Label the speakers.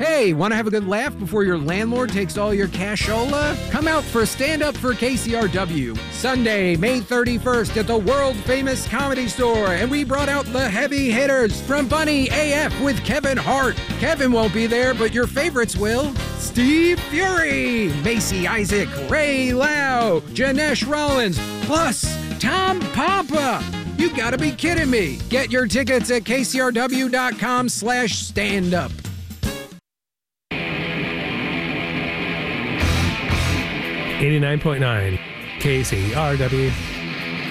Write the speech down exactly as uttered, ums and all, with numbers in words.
Speaker 1: Hey, want to have a good laugh before your landlord takes all your cashola? Come out for Stand Up for K C R W, Sunday, May thirty-first at the world-famous Comedy Store, and we brought out the heavy hitters from Funny A F with Kevin Hart. Kevin won't be there, but your favorites will. Steve Fury, Macy Isaac, Ray Lau, Janesh Rollins, plus Tom Papa. You gotta be kidding me. Get your tickets at kcrw.com slash stand up.
Speaker 2: eighty-nine point nine K C R W.